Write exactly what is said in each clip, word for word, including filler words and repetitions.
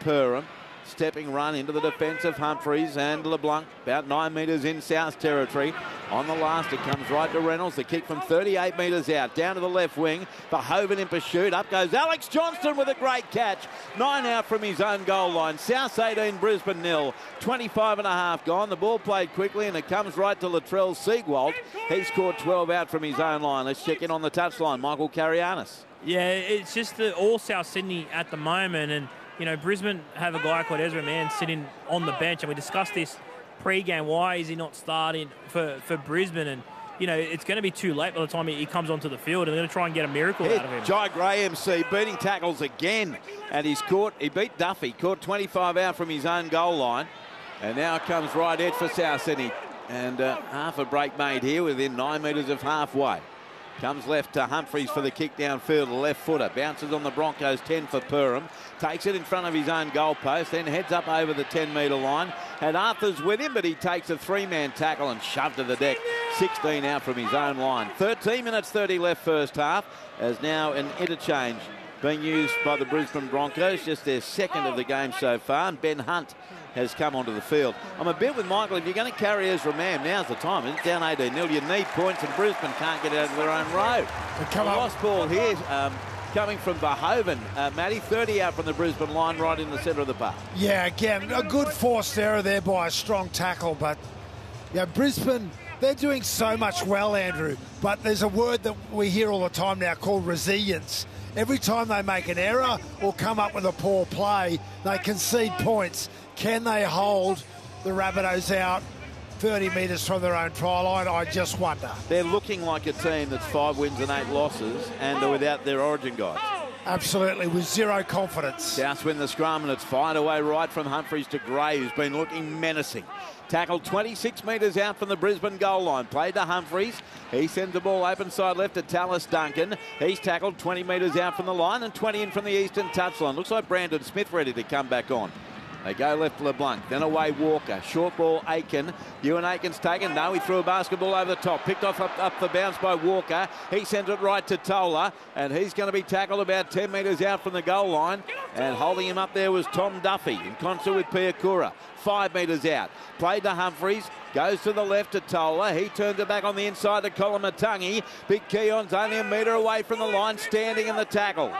Perham. Stepping run into the defence of Humphries and LeBlanc, about nine metres in South territory. On the last, it comes right to Reynolds. The kick from thirty-eight metres out, down to the left wing. Verhoeven in pursuit. Up goes Alex Johnston with a great catch. Nine out from his own goal line. South eighteen, Brisbane nil. twenty-five and a half gone. The ball played quickly and it comes right to Latrell Siegwald. He's scored twelve out from his own line. Let's check in on the touchline. Michael Carianis. Yeah, it's just the all South Sydney at the moment, and you know, Brisbane have a guy called Ezra Mann sitting on the bench, and we discussed this pre-game. Why is he not starting for, for Brisbane? And, you know, it's going to be too late by the time he, he comes onto the field, and they're going to try and get a miracle Hit out of him. Jai Gray, M C, beating tackles again. And he's caught, he beat Duffy, caught twenty-five out from his own goal line. And now it comes right edge for South Sydney. And uh, half a break made here within nine metres of halfway. Comes left to Humphries for the kick downfield, a left footer. Bounces on the Broncos, ten for Perham. Takes it in front of his own goal post, then heads up over the ten metre line. Had Arthurs with him, but he takes a three-man tackle and shoved to the deck. sixteen out from his own line. thirteen minutes thirty left first half, as now an interchange being used by the Brisbane Broncos, just their second of the game so far, and Ben Hunt has come onto the field. I'm a bit with Michael. If you're going to carry Ezra Mann, now's the time. It's down eighteen nil. You need points, and Brisbane can't get out of their own road. A lost ball here um, coming from Verhoeven. Uh, Matty, thirty out from the Brisbane line, right in the centre of the park. Yeah, again, a good forced error there by a strong tackle, but yeah, Brisbane, they're doing so much well, Andrew, but there's a word that we hear all the time now called resilience. Every time they make an error or come up with a poor play, they concede points. Can they hold the Rabbitohs out thirty metres from their own try line? I just wonder. They're looking like a team that's five wins and eight losses, and they're without their origin guys. Absolutely, with zero confidence. South win the scrum, and it's fired away right from Humphries to Gray, who's been looking menacing. Tackled twenty-six metres out from the Brisbane goal line. Played to Humphries. He sends the ball open side left to Tallis Duncan. He's tackled twenty metres out from the line and twenty in from the eastern touchline. Looks like Brandon Smith ready to come back on. They go left to LeBlanc, then away Walker. Short ball Aiken. Ewan Aiken's taken. No, he threw a basketball over the top. Picked off up, up the bounce by Walker. He sends it right to Tola, and he's going to be tackled about ten metres out from the goal line. And holding him up there was Tom Duffy in concert with Piakura. Five metres out. Played to Humphries. Goes to the left to Tola. He turns it back on the inside to Kolomatangi. Big Keon's only a metre away from the line, standing in the tackle.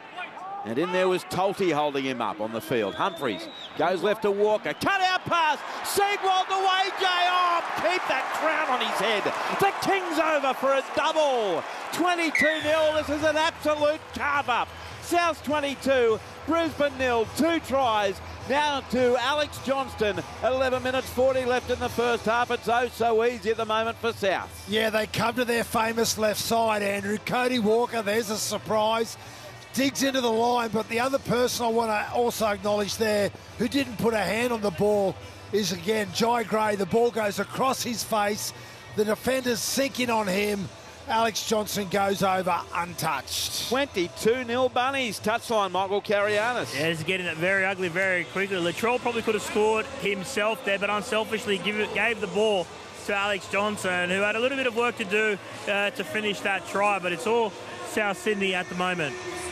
And in there was Tolte holding him up on the field. Humphries goes left to Walker. Cut out pass. Siegwald away, Jay. Oh, keep that crown on his head. The Kings over for a double. twenty-two nil. This is an absolute carve-up. South twenty-two, Brisbane nil. Two tries. Now to Alex Johnston. eleven minutes forty left in the first half. It's oh so easy at the moment for South. Yeah, they come to their famous left side, Andrew. Cody Walker, there's a surprise. Digs into the line, but the other person I want to also acknowledge there who didn't put a hand on the ball is, again, Jai Gray. The ball goes across his face. The defenders sink in on him. Alex Johnston goes over untouched. twenty-two nil Bunnies. Touchline, Michael Carianis. Yeah, it's getting it very ugly very quickly. Latrell probably could have scored himself there, but unselfishly give it, gave the ball to Alex Johnston, who had a little bit of work to do uh, to finish that try, but it's all South Sydney at the moment.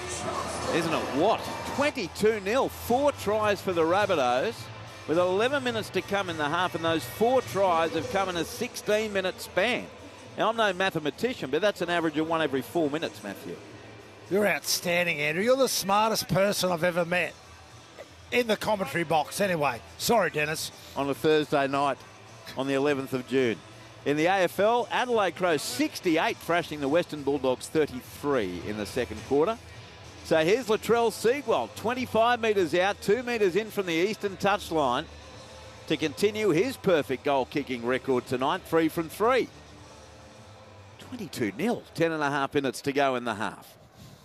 Isn't it what? twenty-two nil. Four tries for the Rabbitohs with eleven minutes to come in the half, and those four tries have come in a sixteen minute span. Now, I'm no mathematician, but that's an average of one every four minutes, Matthew. You're outstanding, Andrew. You're the smartest person I've ever met. In the commentary box, anyway. Sorry, Dennis. On a Thursday night on the eleventh of June. In the A F L, Adelaide Crows sixty-eight, thrashing the Western Bulldogs thirty-three in the second quarter. So here's Latrell Siegwald, twenty-five metres out, two metres in from the eastern touchline to continue his perfect goal-kicking record tonight, three from three. twenty-two nil, ten and a half minutes to go in the half.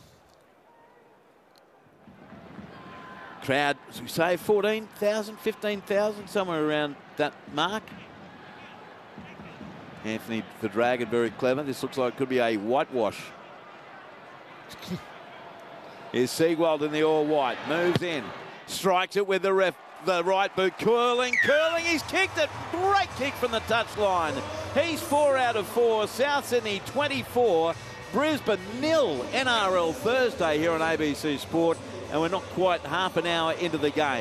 Crowd, as we say, fourteen thousand, fifteen thousand, somewhere around that mark. Anthony the Dragon, very clever. This looks like it could be a whitewash. Here's Siegwald in the all-white. Moves in. Strikes it with the ref, the right boot. Curling, curling. He's kicked it. Great kick from the touchline. He's four out of four. South Sydney twenty-four. Brisbane nil. N R L Thursday here on A B C Sport. And we're not quite half an hour into the game.